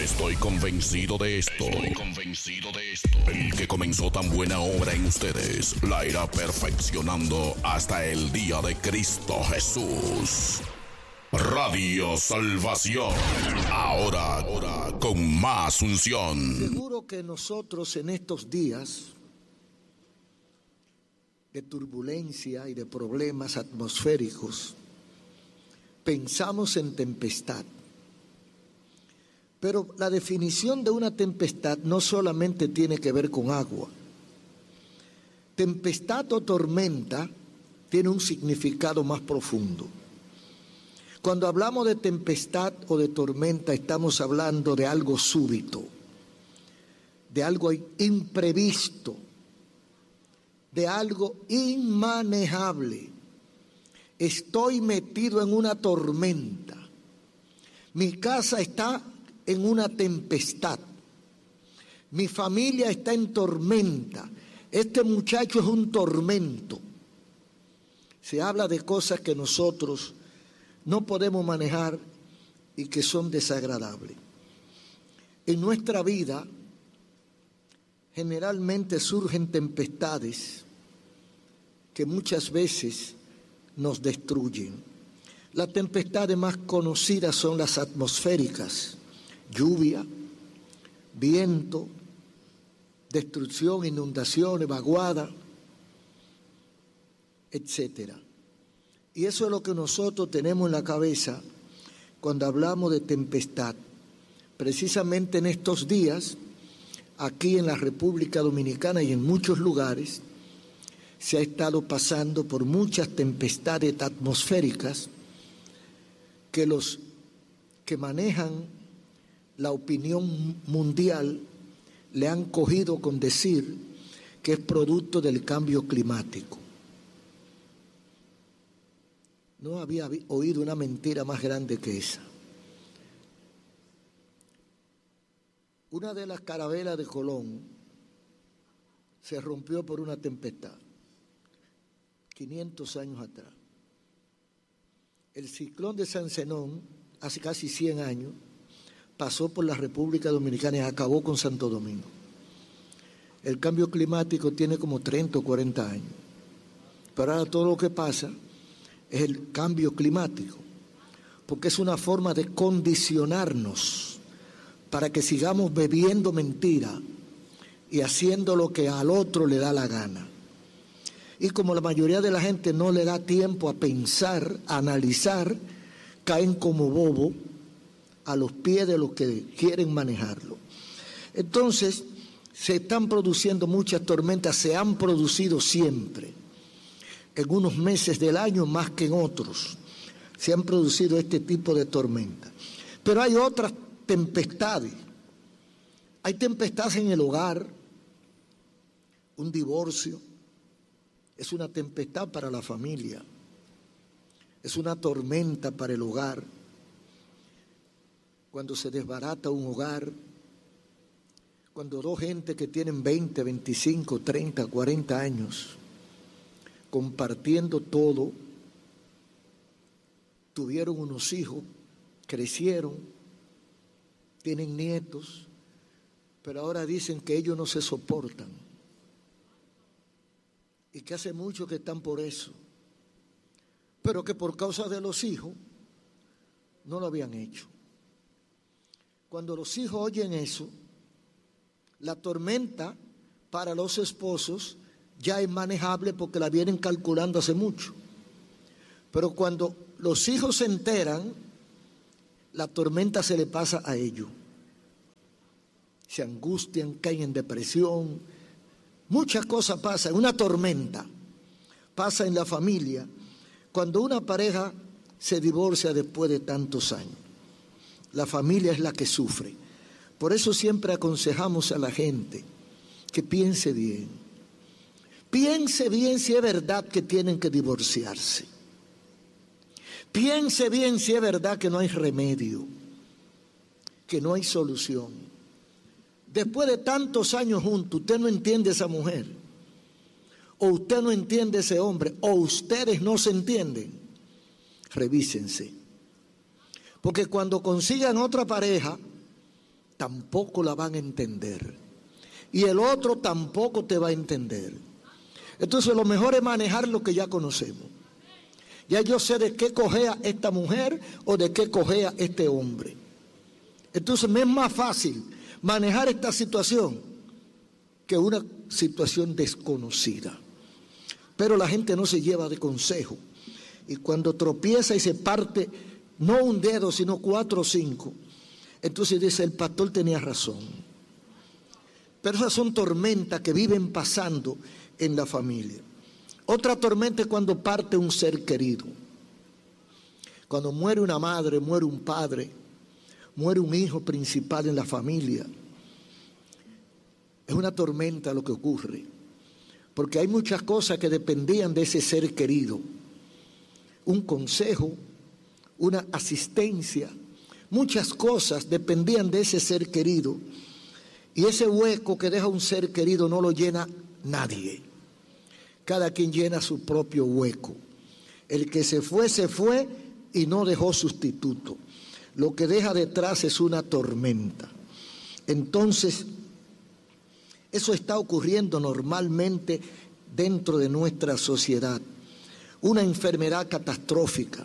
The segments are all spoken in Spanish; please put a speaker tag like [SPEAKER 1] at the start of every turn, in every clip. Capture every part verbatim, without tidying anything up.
[SPEAKER 1] Estoy convencido de esto. Estoy convencido de esto. El que comenzó tan buena obra en ustedes la irá perfeccionando hasta el día de Cristo Jesús. Radio Salvación. Ahora, ahora con más unción.
[SPEAKER 2] Seguro que nosotros en estos días de turbulencia y de problemas atmosféricos pensamos en tempestad. Pero la definición de una tempestad no solamente tiene que ver con agua. Tempestad o tormenta tiene un significado más profundo. Cuando hablamos de tempestad o de tormenta, estamos hablando de algo súbito, de algo imprevisto, de algo inmanejable. Estoy metido en una tormenta. Mi casa está en una tempestad. Mi familia está en tormenta. Este muchacho es un tormento. Se habla de cosas que nosotros no podemos manejar y que son desagradables. En nuestra vida generalmente surgen tempestades que muchas veces nos destruyen. Las tempestades más conocidas son las atmosféricas: lluvia, viento, destrucción, inundaciones, vaguada, etcétera. Y eso es lo que nosotros tenemos en la cabeza cuando hablamos de tempestad. Precisamente en estos días, aquí en la República Dominicana y en muchos lugares, se ha estado pasando por muchas tempestades atmosféricas que los que manejan la opinión mundial le han cogido con decir que es producto del cambio climático. No había oído una mentira más grande que esa. Una de las carabelas de Colón se rompió por una tempestad, quinientos años atrás. El ciclón de San Zenón, hace casi cien años, pasó por la República Dominicana y acabó con Santo Domingo. El cambio climático tiene como treinta o cuarenta años. Pero ahora todo lo que pasa es el cambio climático, porque es una forma de condicionarnos para que sigamos bebiendo mentira y haciendo lo que al otro le da la gana. Y como la mayoría de la gente no le da tiempo a pensar, a analizar, caen como bobo a los pies de los que quieren manejarlo. Entonces, se están produciendo muchas tormentas, se han producido siempre. En unos meses del año más que en otros se han producido este tipo de tormentas. Pero hay otras tempestades. Hay tempestades en el hogar. Un divorcio es una tempestad para la familia. Es una tormenta para el hogar. Cuando se desbarata un hogar, cuando dos gente que tienen veinte, veinticinco, treinta, cuarenta años compartiendo todo, tuvieron unos hijos, crecieron, tienen nietos, pero ahora dicen que ellos no se soportan y que hace mucho que están por eso, pero que por causa de los hijos no lo habían hecho. Cuando los hijos oyen eso, la tormenta para los esposos ya es manejable porque la vienen calculando hace mucho. Pero cuando los hijos se enteran, la tormenta se le pasa a ellos. Se angustian, caen en depresión. Muchas cosas pasan. Una tormenta pasa en la familia cuando una pareja se divorcia después de tantos años. La familia es la que sufre. Por eso siempre aconsejamos a la gente que piense bien. Piense bien si es verdad que tienen que divorciarse. Piense bien si es verdad que no hay remedio, que no hay solución. Después de tantos años juntos, usted no entiende a esa mujer, o usted no entiende a ese hombre, o ustedes no se entienden. Revísense. Porque cuando consigan otra pareja, tampoco la van a entender. Y el otro tampoco te va a entender. Entonces lo mejor es manejar lo que ya conocemos. Ya yo sé de qué cojea esta mujer o de qué cojea este hombre. Entonces me es más fácil manejar esta situación que una situación desconocida. Pero la gente no se lleva de consejo. Y cuando tropieza y se parte, no un dedo, sino cuatro o cinco, entonces dice, el pastor tenía razón. Pero esas son tormentas que viven pasando en la familia. Otra tormenta es cuando parte un ser querido. Cuando muere una madre, muere un padre, muere un hijo principal en la familia. Es una tormenta lo que ocurre. Porque hay muchas cosas que dependían de ese ser querido. Un consejo, una asistencia, muchas cosas dependían de ese ser querido. Y ese hueco que deja un ser querido no lo llena nadie. Cada quien llena su propio hueco. El que se fue, se fue y no dejó sustituto. Lo que deja detrás es una tormenta. Entonces, eso está ocurriendo normalmente dentro de nuestra sociedad. Una enfermedad catastrófica.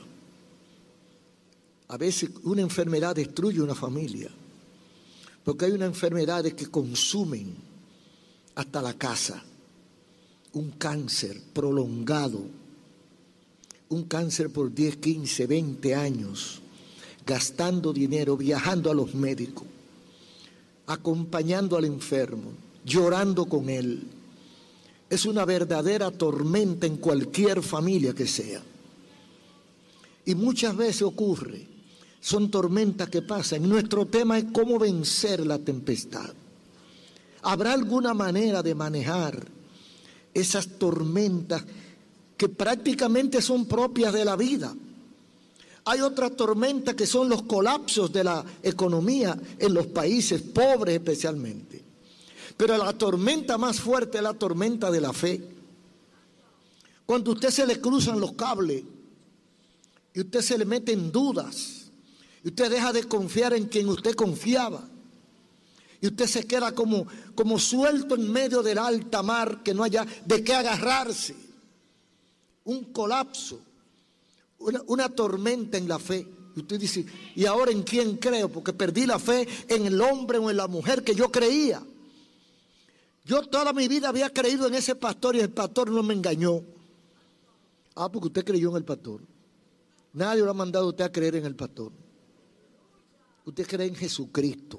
[SPEAKER 2] A veces una enfermedad destruye una familia. Porque hay unas enfermedades que consumen hasta la casa. Un cáncer prolongado. Un cáncer por diez, quince, veinte años. Gastando dinero, viajando a los médicos. Acompañando al enfermo. Llorando con él. Es una verdadera tormenta en cualquier familia que sea. Y muchas veces ocurre. Son tormentas que pasan. Nuestro tema es cómo vencer la tempestad. ¿Habrá alguna manera de manejar esas tormentas que prácticamente son propias de la vida? Hay otras tormentas que son los colapsos de la economía en los países pobres especialmente. Pero la tormenta más fuerte es la tormenta de la fe. Cuando a usted se le cruzan los cables y usted se le mete en dudas y usted deja de confiar en quien usted confiaba y usted se queda como, como suelto en medio del alta mar que no haya de qué agarrarse. Un colapso, una, una tormenta en la fe. Y usted dice, ¿y ahora en quién creo? Porque perdí la fe en el hombre o en la mujer que yo creía. Yo toda mi vida había creído en ese pastor y el pastor no me engañó. Ah, porque usted creyó en el pastor. Nadie lo ha mandado a usted a creer en el pastor. Usted cree en Jesucristo.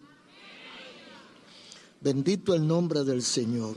[SPEAKER 2] Bendito el nombre del Señor.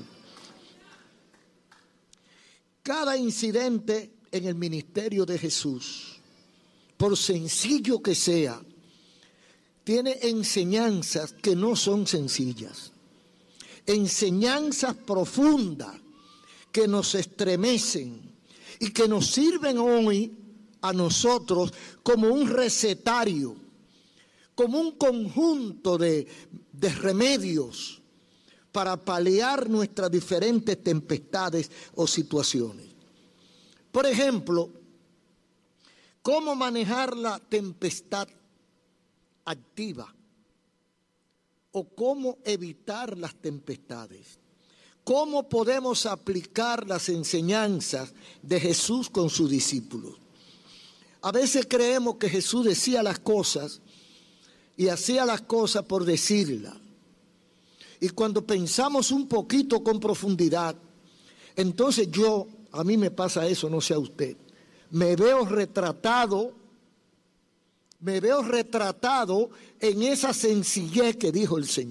[SPEAKER 2] Cada incidente en el ministerio de Jesús, por sencillo que sea, tiene enseñanzas que no son sencillas. Enseñanzas profundas que nos estremecen y que nos sirven hoy a nosotros como un recetario, como un conjunto de, de remedios para paliar nuestras diferentes tempestades o situaciones. Por ejemplo, ¿cómo manejar la tempestad activa? ¿O cómo evitar las tempestades? ¿Cómo podemos aplicar las enseñanzas de Jesús con sus discípulos? A veces creemos que Jesús decía las cosas y hacía las cosas por decirlas. Y cuando pensamos un poquito con profundidad, entonces yo, a mí me pasa eso, no sé a usted, me veo retratado, me veo retratado en esa sencillez que dijo el Señor.